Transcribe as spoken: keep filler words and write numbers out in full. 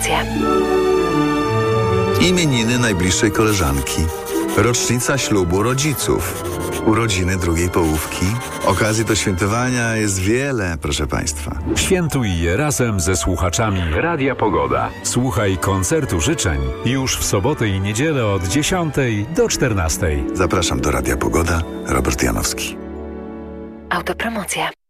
Autopromocje. Imieniny najbliższej koleżanki. Rocznica ślubu rodziców. Urodziny drugiej połówki. Okazji do świętowania jest wiele, proszę Państwa. Świętuj je razem ze słuchaczami Radia Pogoda. Słuchaj koncertu życzeń już w sobotę i niedzielę od dziesiątej do czternastej. Zapraszam do Radia Pogoda. Robert Janowski. Autopromocje.